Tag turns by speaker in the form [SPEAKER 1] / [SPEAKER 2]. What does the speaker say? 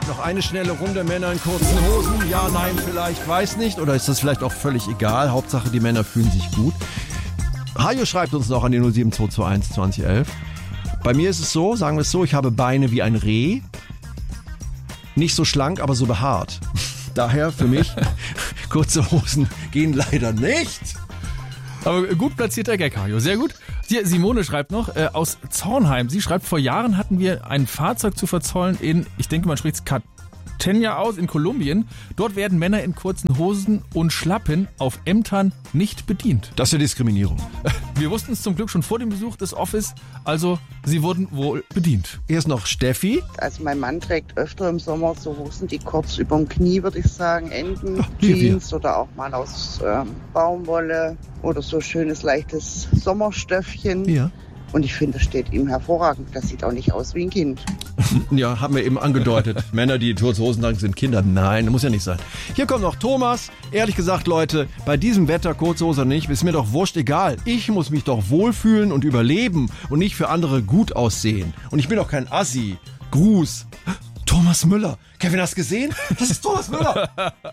[SPEAKER 1] Noch eine schnelle Runde Männer in kurzen Hosen. Ja, nein, vielleicht, weiß nicht. Oder ist das vielleicht auch völlig egal? Hauptsache, die Männer fühlen sich gut. Hajo schreibt uns noch an die 07221 2011. Bei mir ist es so, sagen wir es so, ich habe Beine wie ein Reh. Nicht so schlank, aber so behaart. Daher für mich, kurze Hosen gehen leider nicht.
[SPEAKER 2] Aber gut platzierter Gag, Hajo. Sehr gut. Hier, Simone schreibt noch, aus Zornheim. Sie schreibt, vor Jahren hatten wir ein Fahrzeug zu verzollen in, ich denke, man spricht es Cartagena aus, in Kolumbien. Dort werden Männer in kurzen Hosen und Schlappen auf Ämtern nicht bedient.
[SPEAKER 1] Das ist ja Diskriminierung.
[SPEAKER 2] Wir wussten es zum Glück schon vor dem Besuch des Office, also sie wurden wohl bedient.
[SPEAKER 1] Hier ist noch Steffi.
[SPEAKER 3] Also mein Mann trägt öfter im Sommer so Hosen, die kurz über dem Knie, würde ich sagen, enden.
[SPEAKER 1] wie
[SPEAKER 3] Jeans oder auch mal aus Baumwolle oder so schönes, leichtes Sommerstöffchen.
[SPEAKER 1] Ja.
[SPEAKER 3] Und ich finde, das steht ihm hervorragend. Das sieht auch nicht aus wie ein Kind.
[SPEAKER 1] Ja, haben wir eben angedeutet. Männer, die kurze Hosen tragen, sind Kinder. Nein, muss ja nicht sein. Hier kommt noch Thomas. Ehrlich gesagt, Leute, bei diesem Wetter, kurze Hose nicht, ist mir doch wurscht egal. Ich muss mich doch wohlfühlen und überleben und nicht für andere gut aussehen. Und ich bin doch kein Assi. Gruß. Thomas Müller. Kevin, hast du gesehen? Das ist Thomas Müller.